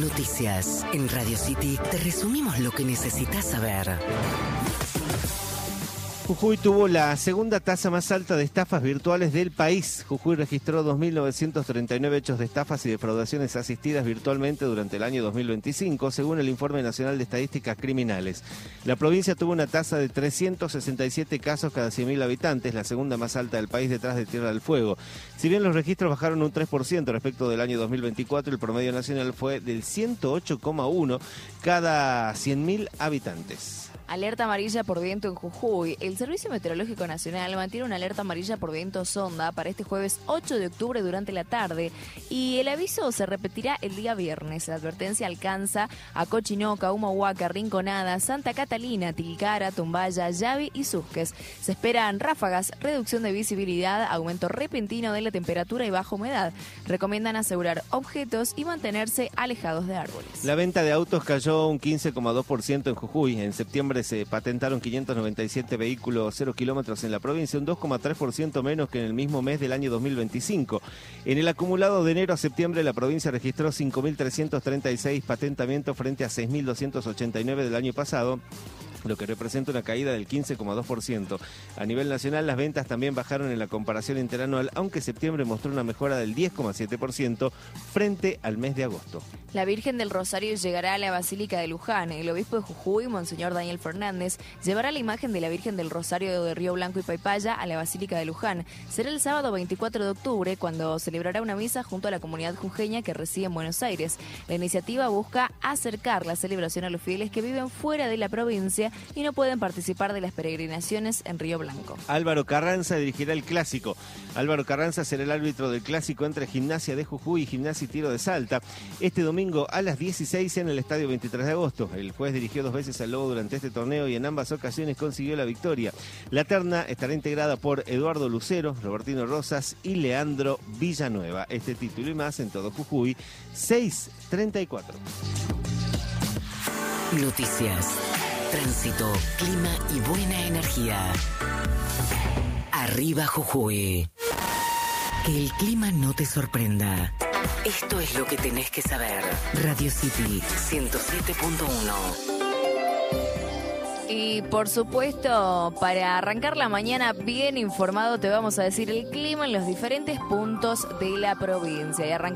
Noticias. En Radio City te resumimos lo que necesitas saber. Jujuy tuvo la segunda tasa más alta de estafas virtuales del país. Jujuy registró 2.939 hechos de estafas y defraudaciones asistidas virtualmente durante el año 2025, según el Informe Nacional de Estadísticas Criminales. La provincia tuvo una tasa de 367 casos cada 100.000 habitantes, la segunda más alta del país detrás de Tierra del Fuego. Si bien los registros bajaron un 3% respecto del año 2024, el promedio nacional fue del 108,1 cada 100.000 habitantes. Alerta amarilla por viento en Jujuy. El Servicio Meteorológico Nacional mantiene una alerta amarilla por viento sonda para este jueves 8 de octubre durante la tarde y el aviso se repetirá el día viernes. La advertencia alcanza a Cochinoca, Humahuaca, Rinconada, Santa Catalina, Tilcara, Tumbaya, Yavi y Susques. Se esperan ráfagas, reducción de visibilidad, aumento repentino de la temperatura y baja humedad. Recomiendan asegurar objetos y mantenerse alejados de árboles. La venta de autos cayó un 15,2% en Jujuy. En septiembre se patentaron 597 vehículos 0 kilómetros en la provincia, un 2,3% menos que en el mismo mes del año 2025. En el acumulado de enero a septiembre, la provincia registró 5.336 patentamientos frente a 6.289 del año pasado, lo que representa una caída del 15,2%. A nivel nacional, las ventas también bajaron en la comparación interanual, aunque septiembre mostró una mejora del 10,7% frente al mes de agosto. La Virgen del Rosario llegará a la Basílica de Luján. El obispo de Jujuy, Monseñor Daniel Fernández, llevará la imagen de la Virgen del Rosario de Río Blanco y Paipaya a la Basílica de Luján. Será el sábado 24 de octubre cuando celebrará una misa junto a la comunidad jujeña que reside en Buenos Aires. La iniciativa busca acercar la celebración a los fieles que viven fuera de la provincia y no pueden participar de las peregrinaciones en Río Blanco. Álvaro Carranza dirigirá el Clásico. Álvaro Carranza será el árbitro del Clásico entre Gimnasia de Jujuy y Gimnasia y Tiro de Salta este domingo a las 16 en el Estadio 23 de agosto. El juez dirigió 2 veces al Lobo durante este torneo y en ambas ocasiones consiguió la victoria. La terna estará integrada por Eduardo Lucero, Robertino Rosas y Leandro Villanueva. Este título y más en todo Jujuy, 6:34. Noticias, tránsito, clima y buena energía. Arriba Jujuy. Que el clima no te sorprenda. Esto es lo que tenés que saber. Radio City 107.1. Y por supuesto, para arrancar la mañana bien informado, te vamos a decir el clima en los diferentes puntos de la provincia. Y arrancamos